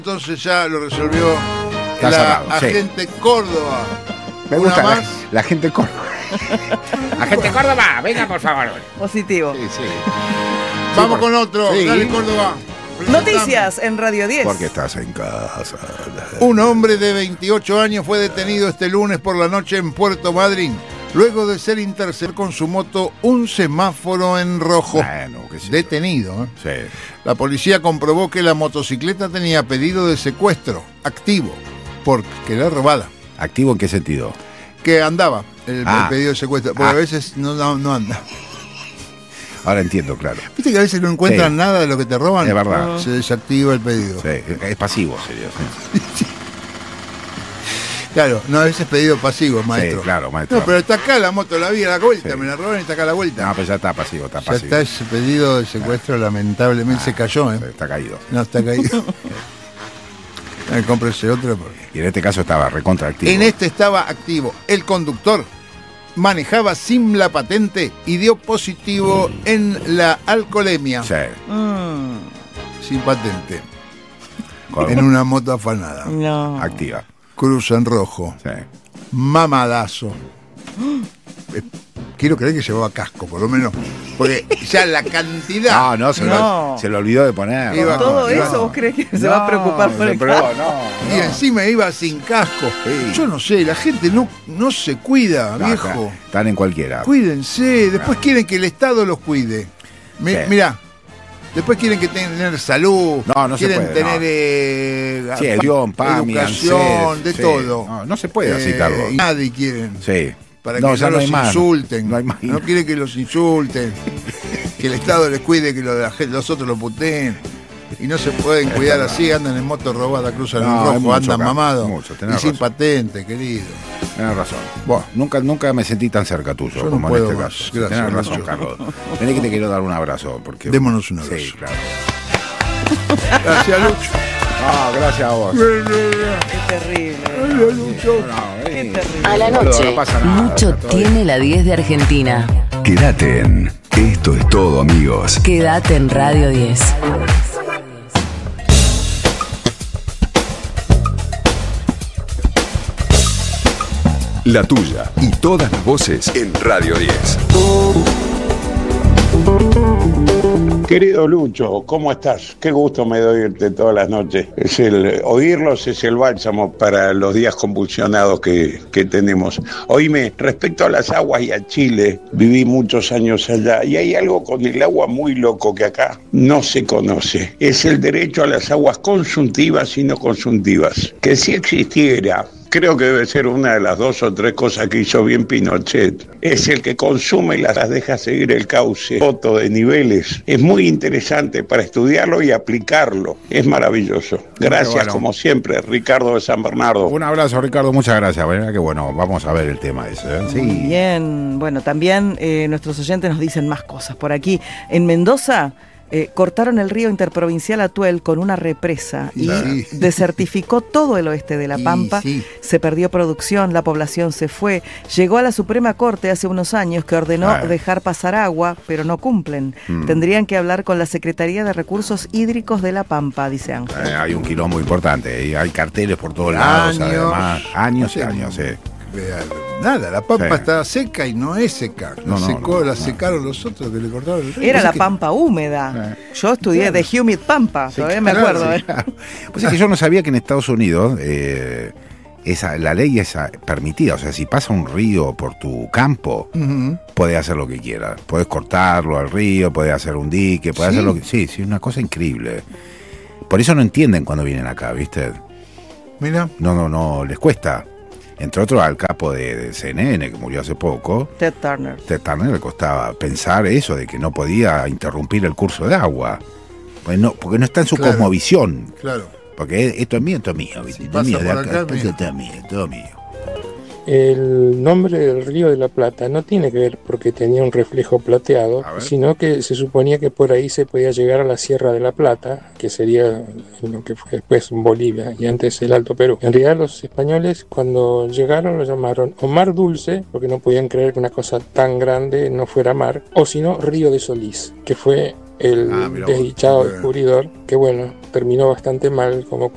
Entonces ya lo resolvió Está la cerrado, sí. agente Córdoba. Me Una gusta más. la gente Córdoba. Agente Córdoba, venga por favor. Positivo. Sí, sí. Vamos con otro. Sí. Dale, Córdoba. Presentame. Noticias en Radio 10. Porque estás en casa. Un hombre de 28 años fue detenido este lunes por la noche en Puerto Madryn, luego de ser interceptado con su moto un semáforo en rojo. Bueno, qué sé yo. Detenido. Sí. La policía comprobó que la motocicleta tenía pedido de secuestro activo porque era robada. ¿Activo en qué sentido? Que andaba el pedido de secuestro, porque Ah. a veces no anda. Ahora entiendo, claro. Viste que a veces no encuentran Sí. nada de lo que te roban. Es verdad. Se desactiva el pedido. Sí, es pasivo, sería. Sí. Claro, no, a veces pedido pasivo, maestro. Sí, claro, maestro. No, pero está acá la moto, la vi a la vuelta, Sí. me la robaron y está acá a la vuelta. No, pero ya está pasivo, está Ya pasivo. está ese pedido de secuestro, lamentablemente se cayó, ¿eh? Está caído. No, está caído. Cómprese otro. Y en este caso estaba recontra activo. En este estaba activo. El conductor manejaba sin la patente y dio positivo en la alcoholemia. Sí. Sin patente. Con- En una moto afanada. No. Activa. Cruz en rojo. Sí. Mamadazo. Quiero creer que llevaba casco, por lo menos. Porque ya la cantidad. No, se lo olvidó de poner. Iba Con todo con- eso, no. ¿vos crees que se va a preocupar por el pero carro? no. Y encima iba sin casco. Sí. Yo no sé, la gente no se cuida, No, viejo. están en cualquiera. Cuídense. Después quieren que el Estado los cuide. Sí. Mirá. Después quieren que tener salud. No se quieren puede, tener Sí, educación, PAMI, educación, ANSES, de sí. todo. No se puede así, Carlos. Y nadie quieren. Sí. Para que ya no hay los más. insulten. No hay más. No quieren que los insulten. Que el Estado les cuide, que los otros lo puteen. Y no se pueden cuidar verdad. así, andan en moto robada, cruzan No, en es rojo, mucho, andan Carlos, mamados. mucho, Y tenés sin razón. patente, querido. Tenés razón. Vos, nunca me sentí tan cerca tuyo Yo no como puedo en este más. caso. Gracias, Tenés razón, Lucho. Carlos. Tenés que te quiero dar un abrazo. Porque... Démonos un abrazo. Sí, claro. Gracias, Lucho. No, gracias a vos. Qué terrible. No, Qué terrible. A la boludo, noche, no pasa nada, Lucho está todo bien. tiene la 10 de Argentina. Quédate en Esto es todo, amigos. Quédate en Radio 10. La tuya y todas las voces en Radio 10. Querido Lucho, ¿cómo estás? Qué gusto me doy oírte todas las noches. Oírlos es el bálsamo para los días convulsionados que tenemos. Oíme, respecto a las aguas y a Chile, viví muchos años allá y hay algo con el agua muy loco que acá no se conoce. Es el derecho a las aguas consuntivas y no consuntivas. Que si existiera... Creo que debe ser una de las 2 o 3 cosas que hizo bien Pinochet. Es el que consume y las deja seguir el cauce. Foto de niveles. Es muy interesante para estudiarlo y aplicarlo. Es maravilloso. Gracias, bueno. como siempre, Ricardo de San Bernardo. Un abrazo, Ricardo. Muchas gracias. Bueno, que bueno, vamos a ver el tema ese. ¿eh? Sí. Bien, bueno, también nuestros oyentes nos dicen más cosas. Por aquí, en Mendoza, cortaron el río interprovincial Atuel con una represa y Sí. desertificó todo el oeste de La Y Pampa. sí. Se perdió producción, la población se fue. Llegó a la Suprema Corte hace unos años que ordenó dejar pasar agua, pero no cumplen. Tendrían que hablar con la Secretaría de Recursos Hídricos de La Pampa, dice Ángel. Hay un quilombo importante y hay carteles por todos lados, además. Años y años, sí. Nada, la pampa Sí. está seca y no es seca. No, La secaron los otros que le cortaron el río. Era Así la que- Pampa húmeda. Yo estudié de Humid Pampa, Sí, todavía me claro, acuerdo. sí, claro. Pues es que yo no sabía que en Estados Unidos la ley es permitida. O sea, si pasa un río por tu campo, Ujú. podés hacer lo que quieras. Podés cortarlo al río, podés hacer un dique, podés ¿Sí? hacer lo que... Sí, una cosa increíble. Por eso no entienden cuando vienen acá, ¿viste? Mira, No, les cuesta. Entre otros al capo de CNN, que murió hace poco, Ted Turner. Ted Turner le costaba pensar eso, de que no podía interrumpir el curso de agua. Pues no, porque no está en su Claro. cosmovisión. claro. Porque esto es mío, ¿viste? Si Esto pasa es mío, de por acá, acá, esto es mío, todo mío. El nombre del Río de la Plata no tiene que ver porque tenía un reflejo plateado, A ver. sino que se suponía que por ahí se podía llegar a la Sierra de la Plata, que sería lo que fue después Bolivia y antes el Alto Perú. En realidad los españoles cuando llegaron lo llamaron o Mar Dulce, porque no podían creer que una cosa tan grande no fuera mar, o si no Río de Solís, que fue el Ah, mirá vos. desdichado Bueno. descubridor, que bueno, terminó bastante mal como